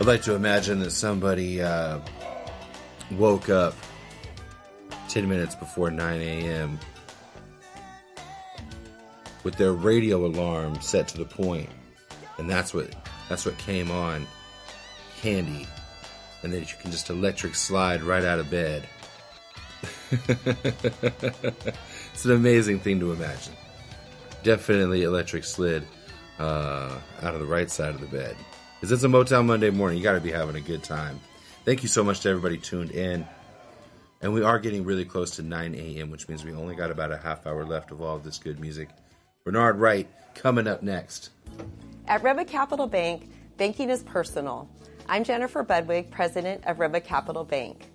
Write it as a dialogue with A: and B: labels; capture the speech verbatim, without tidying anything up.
A: I'd like to imagine that somebody uh, woke up ten minutes before nine a.m. with their radio alarm set to the point, and that's what that's what came on, Candy, and then you can just electric slide right out of bed. It's an amazing thing to imagine. Definitely electric slid uh, out of the right side of the bed. Because it's a Motown Monday morning. You got to be having a good time. Thank you so much to everybody tuned in. And we are getting really close to nine a.m., which means we only got about a half hour left of all of this good music. Bernard Wright coming up next.
B: At Riva Capital Bank, banking is personal. I'm Jennifer Budwig, president of Riva Capital Bank.